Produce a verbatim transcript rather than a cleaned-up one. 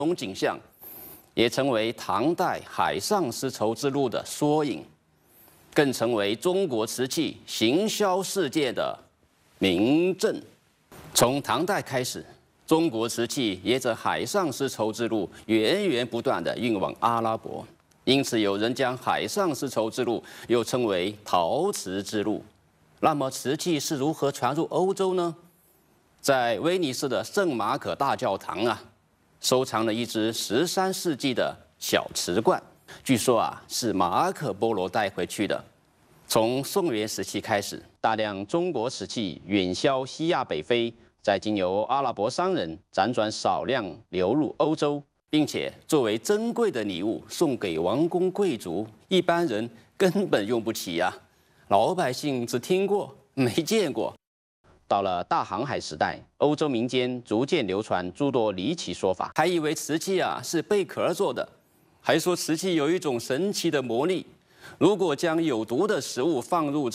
种景象，也成为唐代海上丝绸之路的缩影，更成为中国瓷器行销世界的明证。从唐代开始，中国瓷器沿着海上丝绸之路源源不断地运往阿拉伯，因此有人将海上丝绸之路又称为陶瓷之路。那么，瓷器是如何传入欧洲呢？在威尼斯的圣马可大教堂啊，收藏了一只十三世纪的小瓷罐，据说啊是马可波罗带回去的。从宋元时期开始，大量中国瓷器远销西亚北非，再经由阿拉伯商人辗转少量流入欧洲，并且作为珍贵的礼物送给王公贵族，一般人根本用不起呀、啊，老百姓只听过没见过。到了大航海时代，欧洲民间逐渐流传诸多离奇说法，还以为瓷器啊是贝壳做的，还说瓷器有一种神奇的魔力，如果将有毒的食物放入